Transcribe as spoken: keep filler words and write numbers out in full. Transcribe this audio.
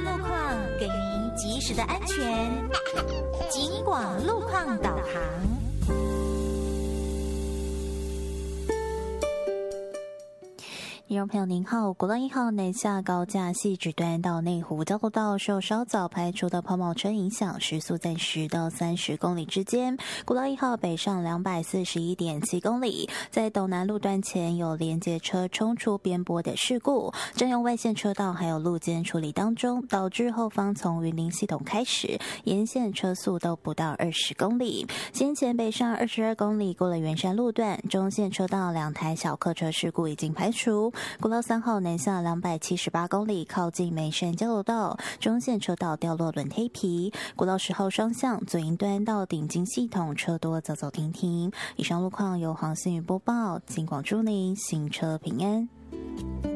路况，给您及时的安全。警广路况导航。听众朋友您好，国道一号南下高架汐止段到内湖交流道受稍早排除的抛锚车影响，时速在十到三十公里之间。国道一号北上两百四十一点七公里，在斗南路段前有连接车冲出边坡的事故，正用外线车道还有路肩处理当中，导致后方从云林系统开始沿线车速都不到二十公里。先前北上二十二公里过了圆山路段，中线车道两台小客车事故已经排除。国道三号南下两百七十八公里，靠近梅山交流道，中线车道掉落轮胎皮。国道十号双向左营端到顶金系统车多走走停停。以上路况由黄信宇播报，警广祝您行车平安。